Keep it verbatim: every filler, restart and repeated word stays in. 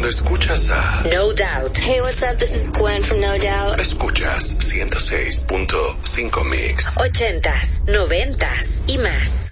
escuchas a No Doubt. Hey, what's up? This is Gwen from No Doubt. Escuchas ciento seis punto cinco Mix. Ochentas, noventas y más.